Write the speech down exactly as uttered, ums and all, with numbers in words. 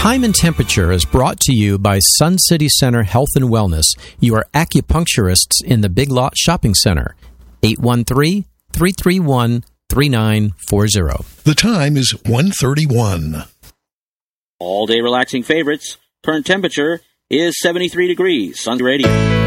Time and Temperature is brought to you by Sun City Center Health and Wellness, your acupuncturists in the Big Lot Shopping Center. eight one three, three three one, three nine four zero. The time is one thirty-one. All-day relaxing favorites. Current temperature is seventy-three degrees. Sun Radio.